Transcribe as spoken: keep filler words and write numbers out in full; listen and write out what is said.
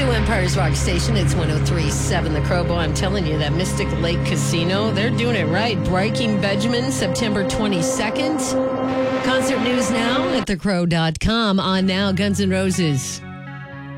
Empire's Rock Station. It's one oh three point seven The Crow. I'm telling you, that Mystic Lake Casino, they're doing it right. Breaking Benjamin, September twenty-second. Concert news now at the crow dot com. On now, Guns N' Roses.